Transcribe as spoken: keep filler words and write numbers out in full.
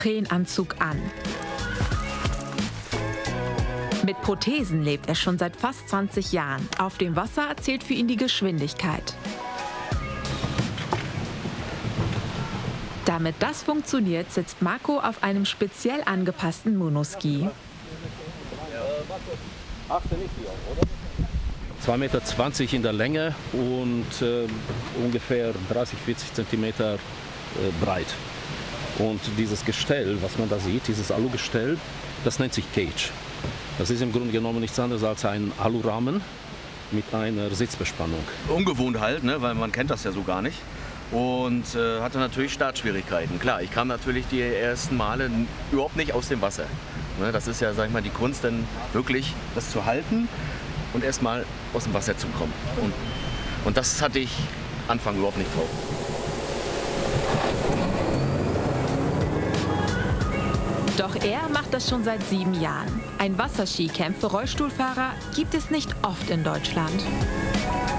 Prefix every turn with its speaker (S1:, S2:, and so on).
S1: Neoprenanzug an. Mit Prothesen lebt er schon seit fast zwanzig Jahren. Auf dem Wasser zählt für ihn die Geschwindigkeit. Damit das funktioniert, sitzt Marco auf einem speziell angepassten Monoski.
S2: zwei Meter zwanzig in der Länge und äh, ungefähr dreißig, vierzig Zentimeter äh, breit. Und dieses Gestell, was man da sieht, dieses Alugestell, das nennt sich Cage. Das ist im Grunde genommen nichts anderes als ein Alurahmen mit einer Sitzbespannung.
S3: Ungewohnt halt, ne, weil man kennt das ja so gar nicht. Und äh, hatte natürlich Startschwierigkeiten. Klar, ich kam natürlich die ersten Male überhaupt nicht aus dem Wasser. Ne, das ist ja, sag ich mal, die Kunst, dann wirklich das zu halten und erstmal aus dem Wasser zu kommen. Und, und das hatte ich Anfang überhaupt nicht drauf.
S1: Doch er macht das schon seit sieben Jahren. Ein Wasserskicamp für Rollstuhlfahrer gibt es nicht oft in Deutschland.